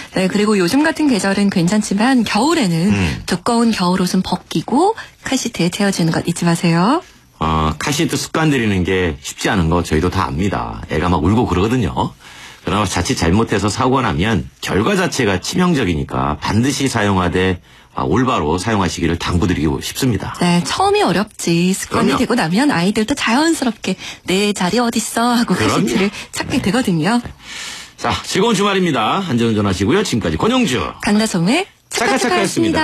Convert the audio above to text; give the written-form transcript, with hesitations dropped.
네, 그리고 요즘 같은 계절은 괜찮지만 겨울에는 두꺼운 겨울옷은 벗기고 카시트에 채워주는 것 잊지 마세요. 카시트 습관 들이는 게 쉽지 않은 거 저희도 다 압니다. 애가 막 울고 그러거든요. 그러나 자칫 잘못해서 사고가 나면 결과 자체가 치명적이니까 반드시 사용하되 올바로 사용하시기를 당부드리고 싶습니다. 네, 처음이 어렵지. 습관이 그럼요. 되고 나면 아이들도 자연스럽게 내 자리 어딨어 하고 그럼요. 카시트를 찾게 되거든요. 자, 즐거운 주말입니다. 안전운전하시고요. 지금까지 권영주 강다솜의 차카차카였습니다.